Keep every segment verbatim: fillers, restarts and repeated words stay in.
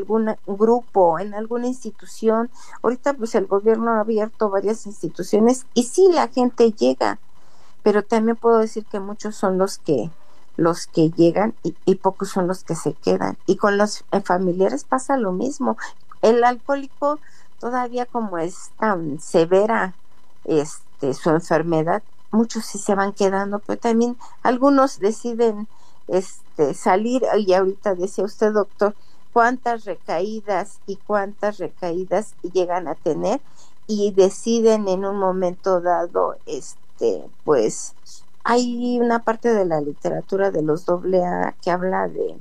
algún grupo, en alguna institución. Ahorita pues el gobierno ha abierto varias instituciones y sí, la gente llega, pero también puedo decir que muchos son los que los que llegan y, y pocos son los que se quedan. Y con los eh, familiares pasa lo mismo. El alcohólico todavía, como es tan severa este su enfermedad, muchos sí se van quedando, pero también algunos deciden este salir. Y ahorita decía usted, doctor, cuántas recaídas y cuántas recaídas llegan a tener y deciden en un momento dado, este pues hay una parte de la literatura de los doble A que habla de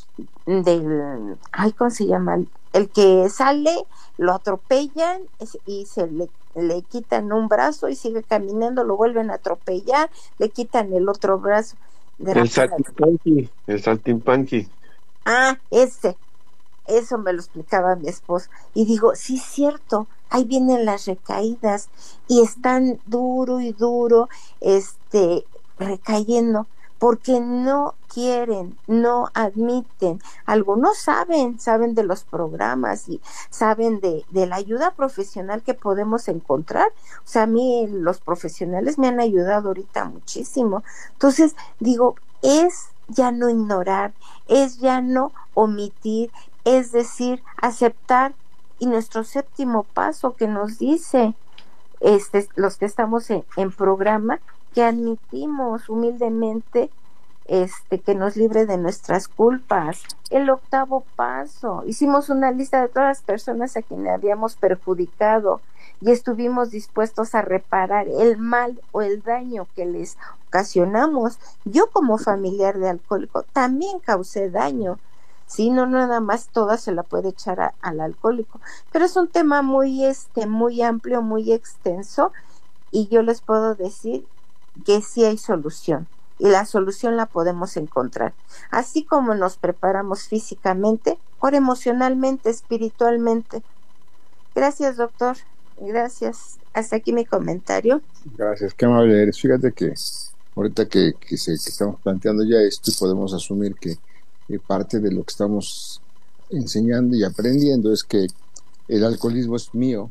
del, ay, ¿cómo se llama? El que sale, lo atropellan y se le, le quitan un brazo y sigue caminando, lo vuelven a atropellar, le quitan el otro brazo. De el saltimpanqui, el saltimpanqui. Ah, ese, eso me lo explicaba mi esposo. Y digo, sí es cierto, ahí vienen las recaídas y están duro y duro, este, recayendo, porque no quieren, no admiten. Algunos saben, saben de los programas y saben de, de la ayuda profesional que podemos encontrar. O sea, a mí los profesionales me han ayudado ahorita muchísimo. Entonces, digo, es ya no ignorar, es ya no omitir, es decir, aceptar. Y nuestro séptimo paso que nos dice, este, los que estamos en, en programa, que admitimos humildemente este que nos libre de nuestras culpas. El octavo paso, hicimos una lista de todas las personas a quienes habíamos perjudicado y estuvimos dispuestos a reparar el mal o el daño que les ocasionamos. Yo, como familiar de alcohólico, también causé daño. Sí, no nada más toda se la puede echar a, al alcohólico, pero es un tema muy este muy amplio, muy extenso, y yo les puedo decir que sí hay solución y la solución la podemos encontrar, así como nos preparamos físicamente, ahora emocionalmente, espiritualmente. Gracias, doctor, gracias. Hasta aquí mi comentario. Gracias, qué amable eres. Fíjate que ahorita que, que, se, que estamos planteando ya esto, y podemos asumir que eh, parte de lo que estamos enseñando y aprendiendo es que el alcoholismo es mío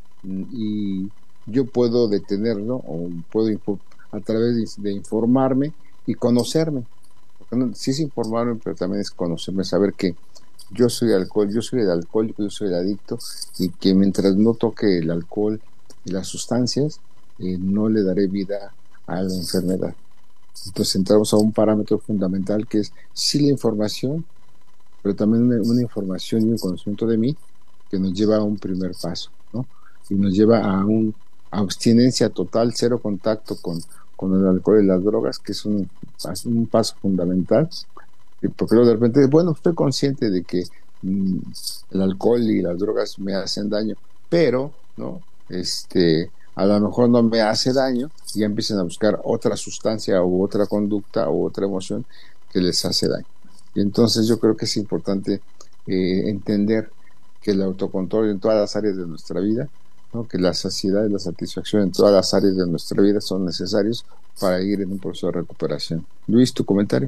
y yo puedo detenerlo o puedo a través de, de informarme y conocerme. Porque no, sí es informarme, pero también es conocerme, saber que yo soy alcohol, yo soy el alcohólico, yo soy el adicto, y que mientras no toque el alcohol y las sustancias, eh, no le daré vida a la enfermedad. Entonces entramos a un parámetro fundamental que es sí la información, pero también una, una información y un conocimiento de mí que nos lleva a un primer paso, ¿no? Y nos lleva a una abstinencia total, cero contacto con, con el alcohol y las drogas, que es un, un paso fundamental. Y porque luego de repente, bueno, estoy consciente de que mmm, el alcohol y las drogas me hacen daño, pero, ¿no? Este... a lo mejor no me hace daño, y ya empiezan a buscar otra sustancia u otra conducta u otra emoción que les hace daño. Y entonces yo creo que es importante eh, entender que el autocontrol en todas las áreas de nuestra vida, ¿no? Que la saciedad y la satisfacción en todas las áreas de nuestra vida son necesarios para ir en un proceso de recuperación. Luis, tu comentario.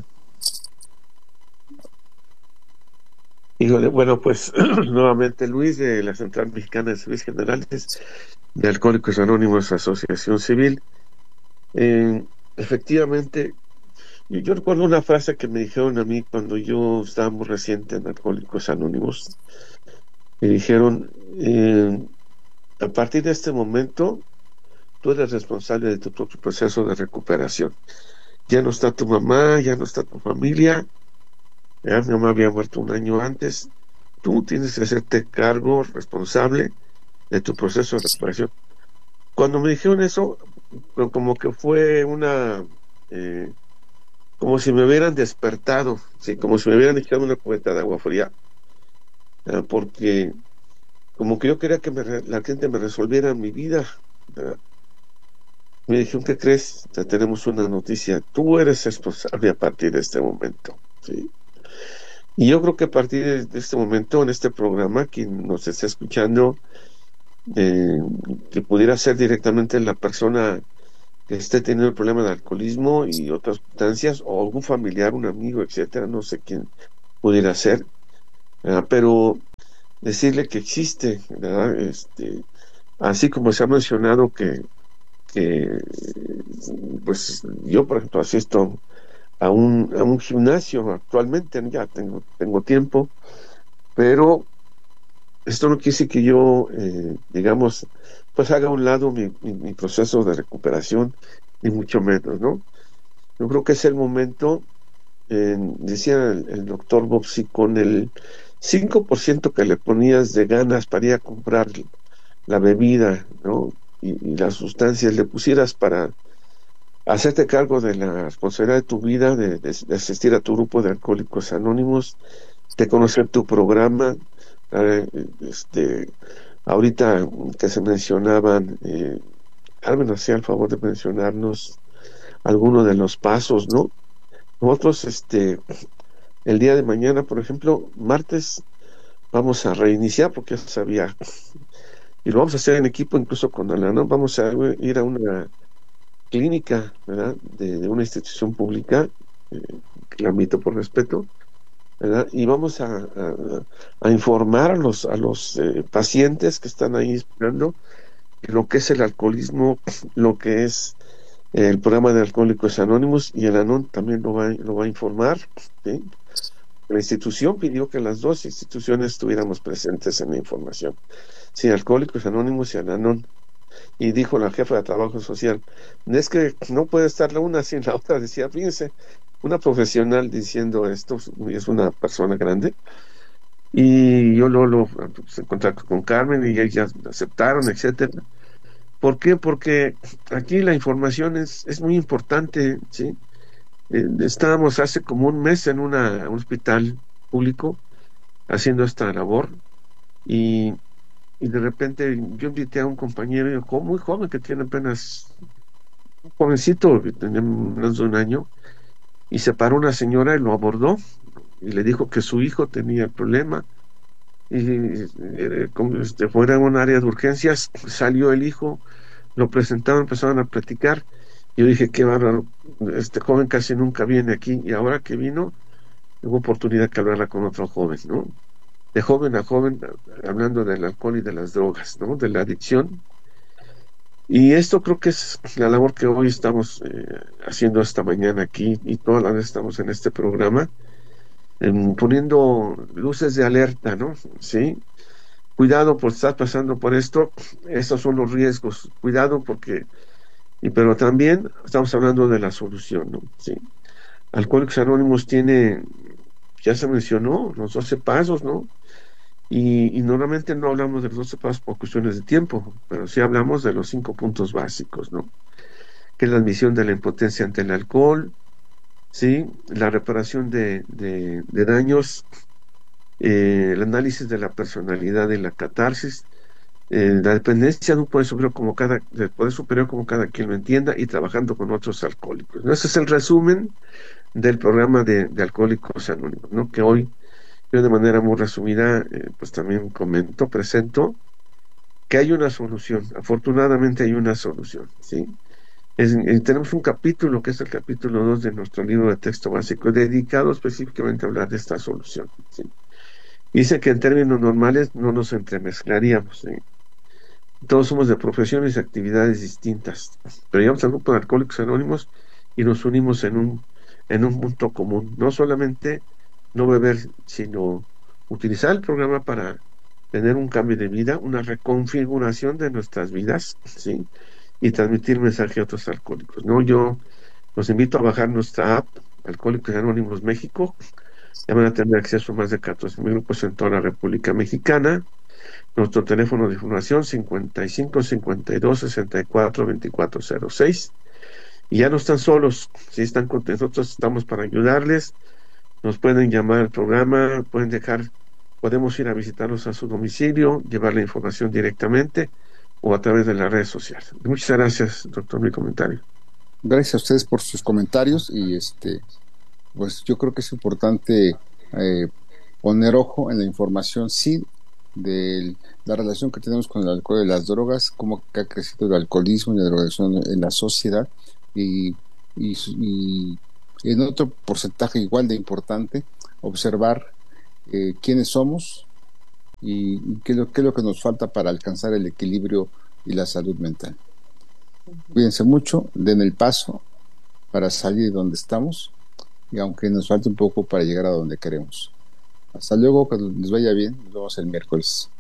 Híjole, bueno, pues nuevamente Luis, de la Central Mexicana de Servicios Generales de Alcohólicos Anónimos, Asociación Civil. Eh, efectivamente, yo, yo recuerdo una frase que me dijeron a mí cuando yo estaba muy reciente en Alcohólicos Anónimos. Me dijeron, eh, a partir de este momento, tú eres responsable de tu propio proceso de recuperación. Ya no está tu mamá, ya no está tu familia. Ya, mi mamá había muerto un año antes. Tú tienes que hacerte cargo, responsable de tu proceso de recuperación. Cuando me dijeron eso, como que fue una, eh, como si me hubieran despertado, ¿sí? Como si me hubieran echado una cubeta de agua fría, eh, porque como que yo quería que me, la gente me resolviera mi vida. ¿Verdad? Me dijeron, ¿qué crees? Ya tenemos una noticia, tú eres responsable a partir de este momento, ¿sí? Y yo creo que a partir de este momento, en este programa, quien nos está escuchando, eh, que pudiera ser directamente la persona que esté teniendo el problema de alcoholismo y otras sustancias, o algún familiar, un amigo, etcétera, no sé quién pudiera ser, uh, pero decirle que existe, ¿verdad? Este, así como se ha mencionado que, que pues yo, por ejemplo, asisto a un, a un gimnasio actualmente, ya tengo, tengo tiempo, pero esto no quiere decir que yo, eh, digamos, pues haga a un lado mi, mi, mi proceso de recuperación, ni mucho menos, ¿no? Yo creo que es el momento, eh, decía el, el doctor Bobsi, con el cinco por ciento que le ponías de ganas para ir a comprar la bebida, ¿no? Y, y las sustancias, le pusieras para hacerte cargo de la responsabilidad de tu vida, de, de, de asistir a tu grupo de Alcohólicos Anónimos, de conocer tu programa, eh, este, ahorita que se mencionaban, eh, Carmen hacía el favor de mencionarnos algunos de los pasos, ¿no? Nosotros, este, el día de mañana, por ejemplo, martes, vamos a reiniciar porque ya sabía, y lo vamos a hacer en equipo, incluso con Alana, vamos a ir a una clínica, ¿verdad? De, de una institución pública, eh, que la admito por respeto, ¿verdad? Y vamos a, a, a informar a los, a los eh, pacientes que están ahí esperando lo que es el alcoholismo, lo que es eh, el programa de Alcohólicos Anónimos, y el ANON también lo va, lo va a informar, ¿sí? La institución pidió que las dos instituciones estuviéramos presentes en la información, sí, Alcohólicos Anónimos y el ANON. Y dijo la jefa de Trabajo Social, es que no puede estar la una sin la otra. Decía, fíjense, una profesional diciendo esto, es una persona grande, y yo luego lo pues, en contacto con Carmen y ellas aceptaron, etcétera. ¿Por qué? Porque aquí la información es, es muy importante, ¿sí? Eh, estábamos hace como un mes en una, un hospital público haciendo esta labor, y, y de repente yo invité a un compañero muy joven que tiene apenas, un jovencito que tenía menos de un año, y se paró una señora y lo abordó y le dijo que su hijo tenía el problema, y eh, como este, fuera un área de urgencias, salió el hijo, lo presentaron, empezaron a platicar. Yo dije, qué bárbaro, este joven casi nunca viene aquí, y ahora que vino, hubo oportunidad de hablarla con otro joven, ¿no? De joven a joven, hablando del alcohol y de las drogas, ¿no? De la adicción. Y esto creo que es la labor que hoy estamos eh, haciendo esta mañana aquí, y todas las veces estamos en este programa, eh, poniendo luces de alerta, ¿no? Sí. Cuidado por estar pasando por esto, estos son los riesgos, cuidado porque, y pero también estamos hablando de la solución, ¿no? Sí. Alcohólicos Anónimos tiene, ya se mencionó, los doce pasos, ¿no? Y, y normalmente no hablamos de los doce pasos por cuestiones de tiempo, pero sí hablamos de los cinco puntos básicos, ¿no? Que es la admisión de la impotencia ante el alcohol, ¿sí? La reparación de, de, de daños, eh, el análisis de la personalidad y la catarsis, eh, la dependencia de un poder superior como cada, del poder superior como cada quien lo entienda, y trabajando con otros alcohólicos, ¿no? Ese es el resumen del programa de, de Alcohólicos Anónimos, ¿no? Que hoy yo de manera muy resumida, eh, pues también comento, presento que hay una solución. Afortunadamente hay una solución, ¿sí? Es, eh, tenemos un capítulo, que es el capítulo dos de nuestro libro de texto básico, dedicado específicamente a hablar de esta solución, ¿sí? Dice que en términos normales no nos entremezclaríamos, ¿sí? Todos somos de profesiones y actividades distintas, pero llegamos al grupo de Alcohólicos Anónimos y nos unimos en un, en un punto común, no solamente no beber, sino utilizar el programa para tener un cambio de vida, una reconfiguración de nuestras vidas, ¿sí? Y transmitir mensaje a otros alcohólicos, ¿no? Yo los invito a bajar nuestra app, Alcohólicos Anónimos México. Ya van a tener acceso a más de catorce mil grupos en toda la República Mexicana. Nuestro teléfono de información cincuenta y cinco, cincuenta y dos, sesenta y cuatro, veinticuatro cero seis. Y ya no están solos, si están con nosotros, estamos para ayudarles. Nos pueden llamar al programa, pueden dejar, podemos ir a visitarlos a su domicilio, llevar la información directamente o a través de las redes sociales. Muchas gracias, doctor, mi comentario. Gracias a ustedes por sus comentarios, y este, pues yo creo que es importante eh, poner ojo en la información, sí, de la relación que tenemos con el alcohol y las drogas, cómo ha crecido el alcoholismo y la drogadicción en la sociedad, y, y, y en otro porcentaje igual de importante, observar eh, quiénes somos y, y qué, es lo, qué es lo que nos falta para alcanzar el equilibrio y la salud mental. Cuídense mucho, den el paso para salir de donde estamos, y aunque nos falte un poco para llegar a donde queremos. Hasta luego, que les vaya bien, nos vemos el miércoles.